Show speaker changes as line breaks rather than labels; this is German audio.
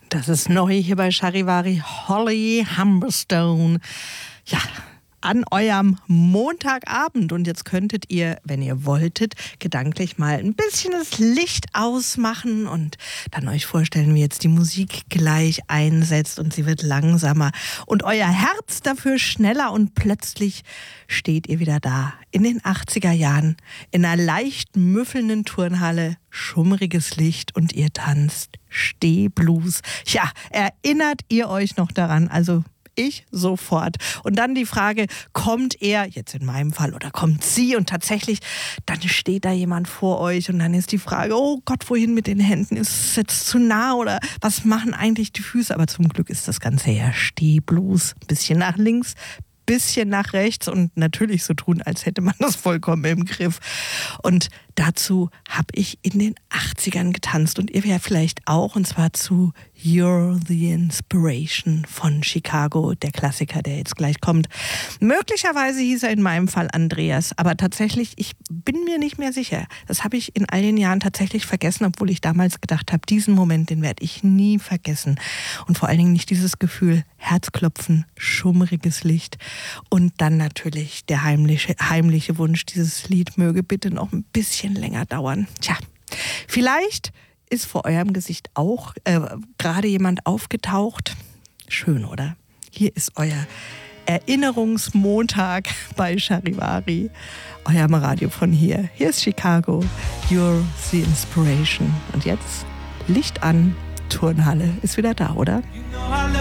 Das ist neu hier bei Charivari, Holly Humberstone. Ja, an eurem Montagabend. Und jetzt könntet ihr, wenn ihr wolltet, gedanklich mal ein bisschen das Licht ausmachen und dann euch vorstellen, wie jetzt die Musik gleich einsetzt und sie wird langsamer und euer Herz dafür schneller und plötzlich steht ihr wieder da. In den 80er Jahren, in einer leicht müffelnden Turnhalle, schummriges Licht und ihr tanzt Stehblues. Ja, erinnert ihr euch noch daran? Also ich sofort. Und dann die Frage, kommt er, jetzt in meinem Fall, oder kommt sie? Und tatsächlich, dann steht da jemand vor euch und dann ist die Frage, oh Gott, wohin mit den Händen? Ist es jetzt zu nah oder was machen eigentlich die Füße? Aber zum Glück ist das Ganze ja Stehblues. Bisschen nach links, bisschen nach rechts und natürlich so tun, als hätte man das vollkommen im Griff. Und dazu habe ich in den 80ern getanzt und ihr ja vielleicht auch, und zwar zu You're the Inspiration von Chicago, der Klassiker, der jetzt gleich kommt. Möglicherweise hieß er in meinem Fall Andreas, aber tatsächlich, ich bin mir nicht mehr sicher. Das habe ich in all den Jahren tatsächlich vergessen, obwohl ich damals gedacht habe, diesen Moment, den werde ich nie vergessen. Und vor allen Dingen nicht dieses Gefühl, Herzklopfen, schummriges Licht und dann natürlich der heimliche Wunsch, dieses Lied möge bitte noch ein bisschen länger dauern. Tja, vielleicht ist vor eurem Gesicht auch gerade jemand aufgetaucht. Schön, oder? Hier ist euer Erinnerungsmontag bei Charivari, eurem Radio von hier. Hier ist Chicago, You're the Inspiration. Und jetzt Licht an, Turnhalle ist wieder da, oder?